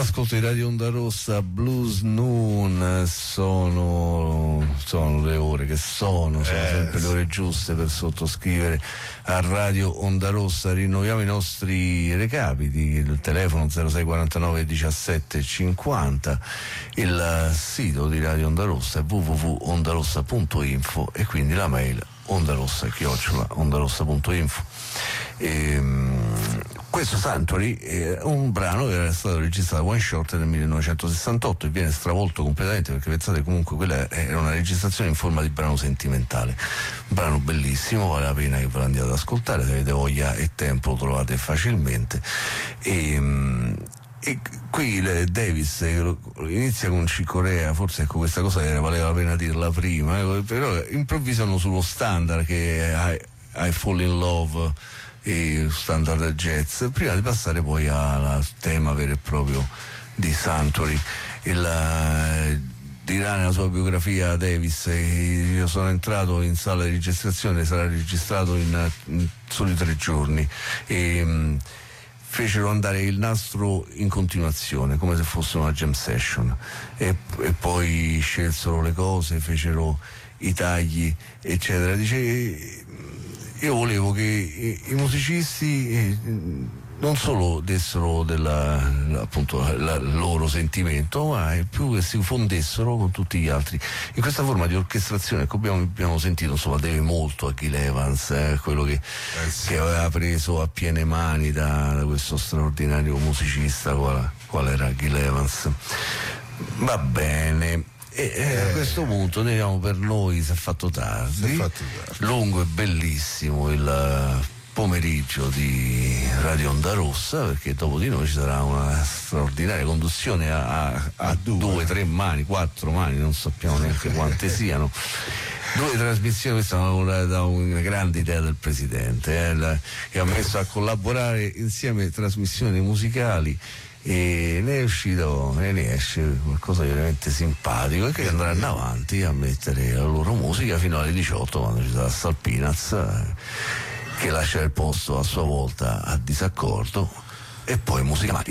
all'ascolto di Radio Onda Rossa, Blues Noon, sono le ore che sono sempre le ore giuste per sottoscrivere a Radio Onda Rossa. Rinnoviamo i nostri recapiti: il telefono 0649 17 50, il sito di Radio Onda Rossa è www.ondarossa.info e quindi la mail ondarossa@ondarossa.info. Questo Sanctuary è un brano che era stato registrato one shot nel 1968 e viene stravolto completamente, perché pensate, comunque quella era una registrazione in forma di brano sentimentale, un brano bellissimo, vale la pena che ve lo andiate ad ascoltare, se avete voglia e tempo lo trovate facilmente. E qui Davis inizia con Chick Corea, forse ecco questa cosa valeva la pena dirla prima, però improvvisano sullo standard che è I Fall in Love, e standard jazz, prima di passare poi al tema vero e proprio di Sanctuary. Dirà nella sua biografia Davis: io sono entrato in sala di registrazione, sarà registrato in soli 3 giorni, e fecero andare il nastro in continuazione come se fosse una jam session, e poi scelsero le cose, fecero i tagli eccetera. Dice: io volevo che i musicisti non solo dessero appunto il loro sentimento, ma più che si fondessero con tutti gli altri. In questa forma di orchestrazione che abbiamo sentito, insomma, deve molto a Gil Evans, quello che aveva preso a piene mani da questo straordinario musicista qual era Gil Evans. Va bene. A questo punto per noi si è fatto tardi, lungo e bellissimo il pomeriggio di Radio Onda Rossa, perché dopo di noi ci sarà una straordinaria conduzione a 2, 3 mani, 4 mani, non sappiamo neanche quante siano. 2 trasmissioni, questa da una grande idea del Presidente, che ha messo a collaborare insieme trasmissioni musicali, e ne esce qualcosa di veramente simpatico, e che andranno avanti a mettere la loro musica fino alle 18, quando ci sarà Salpinaz che lascia il posto a sua volta a Disaccordo, e poi musica